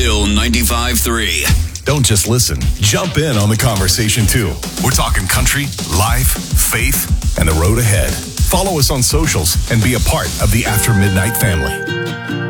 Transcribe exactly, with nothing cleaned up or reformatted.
Chill ninety-five point three. Don't just listen. Jump in on the conversation, too. We're talking country, life, faith, and the road ahead. Follow us on socials and be a part of the After Midnight family.